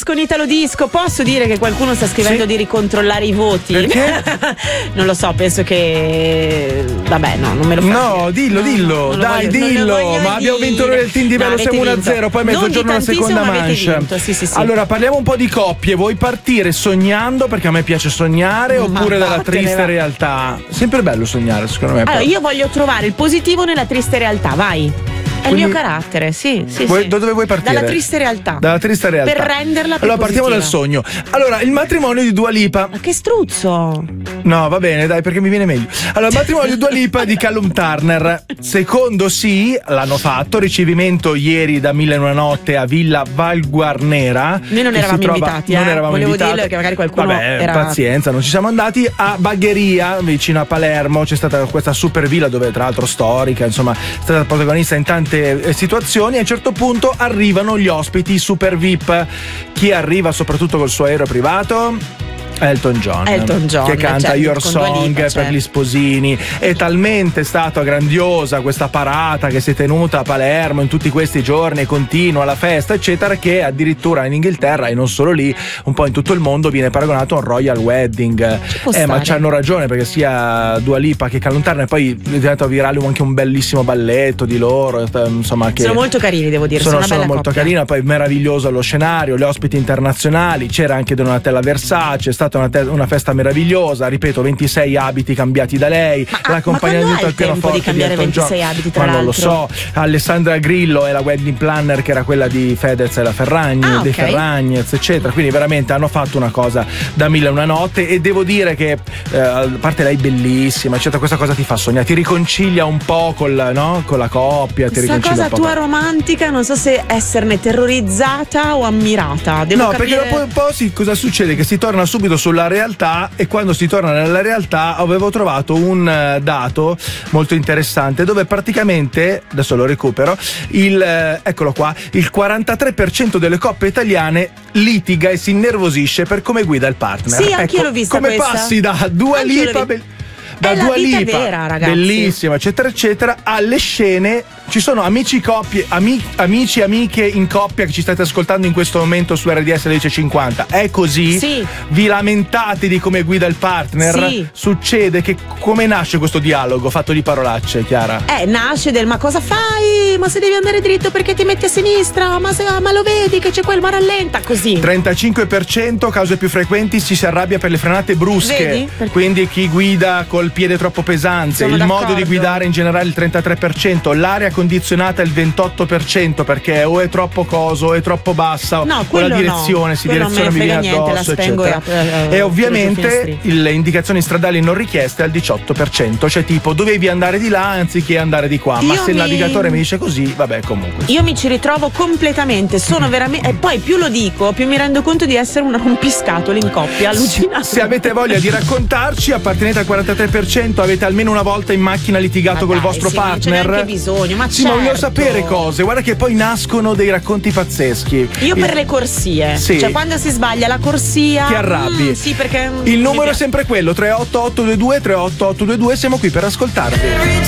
con Italo Disco. Posso dire che qualcuno sta scrivendo di ricontrollare i voti? Perché? Non lo so, penso che vabbè, no, non me lo faccio. No, dillo, dai, dillo. Ma abbiamo vinto noi il team di Velo, siamo 1-0, poi mezzogiorno la seconda manche. Sì. Allora, parliamo un po' di coppie. Vuoi partire sognando, perché a me piace sognare, oppure dalla triste realtà? Sempre bello sognare, secondo me. Allora, io voglio trovare il positivo nella triste realtà, vai. È il mio carattere, sì. Da dove vuoi partire? Dalla triste realtà. Dalla triste realtà. Per renderla più Allora, partiamo dal sogno. Allora, il matrimonio di Dua Lipa. Ma che struzzo! No, va bene, dai, perché mi viene meglio. Allora, il matrimonio di Dua Lipa e di Callum Turner. Secondo sì, l'hanno fatto. Ricevimento ieri da Mille e una notte a Villa Valguarnera. Noi non eravamo invitati, Non eravamo volevo invitati. dirlo che magari qualcuno era... pazienza, non ci siamo andati. A Bagheria, vicino a Palermo, c'è stata questa super villa dove, tra l'altro, storica, insomma, è stata protagonista in tante situazioni. A un certo punto arrivano gli ospiti super VIP. Chi arriva soprattutto col suo aereo privato? Elton John, che canta certo, Your Song Lipa, per gli sposini. È talmente stata grandiosa questa parata che si è tenuta a Palermo in tutti questi giorni e continua la festa eccetera, che addirittura in Inghilterra e non solo lì, un po' in tutto il mondo viene paragonato a un royal wedding. Ma c'hanno ragione, perché sia Dua Lipa che Callum Turner, poi è diventato virale anche un bellissimo balletto di loro, insomma, che sono molto carini, devo dire, sono molto carina. Poi meraviglioso lo scenario, gli ospiti internazionali, c'era anche Donatella Versace, è stata una festa meravigliosa, ripeto, 26 abiti cambiati da lei, l'accompagnamento al pianoforte di cambiare 26 abiti, tra l'altro? Non lo so. Alessandra Grillo è la wedding planner, che era quella di Fedez e la Ferragni, dei Ferragnez eccetera, quindi veramente hanno fatto una cosa da Mille e una notte. E devo dire che a parte lei bellissima eccetera, questa cosa ti fa sognare, ti riconcilia un po' con la coppia, ti riconcilia cosa un po'. tua romantica, non so se esserne terrorizzata o ammirata. Devo capire... perché dopo un po' cosa succede? Che si torna subito sulla realtà, e quando si torna nella realtà avevo trovato un dato molto interessante dove praticamente, adesso lo recupero, eccolo qua, il 43% delle coppie italiane litiga e si innervosisce per come guida il partner. Sì, anch'io l'ho vista come questa. Passi da Dua Lipa Dua Lipa, vera, ragazzi, bellissima eccetera eccetera, alle scene. Ci sono amici coppie, amici e amiche in coppia che ci state ascoltando in questo momento su RDS 1050. È così? Sì. Vi lamentate di come guida il partner? Sì. Succede che come nasce questo dialogo fatto di parolacce, Chiara? Nasce del ma cosa fai? Ma se devi andare dritto perché ti metti a sinistra? Ma lo vedi che c'è quel ma rallenta? Così. 35% cause più frequenti, si arrabbia per le frenate brusche. Vedi? Quindi chi guida col piede troppo pesante. Sono il d'accordo. Modo di guidare in generale il 33%, l'aria condizionata il 28%, perché o è troppo coso o è troppo bassa, o la direzione si direziona, mi viene addosso eccetera. E ovviamente le indicazioni stradali non richieste al 18%, cioè tipo dovevi andare di là anziché andare di qua, ma se il navigatore mi dice così, vabbè, comunque io mi ci ritrovo completamente, sono veramente, e poi più lo dico più mi rendo conto di essere una rompiscatole in coppia, allucinante. Se avete voglia di raccontarci, appartenete al 43%, avete almeno una volta in macchina litigato col vostro partner, non c'è neanche bisogno, ma sì, ma voglio sapere cose, guarda che poi nascono dei racconti pazzeschi. Io per le corsie, cioè quando si sbaglia la corsia ti arrabbi. Sì, perché il numero è sempre quello, 38822 38822, siamo qui per ascoltarvi.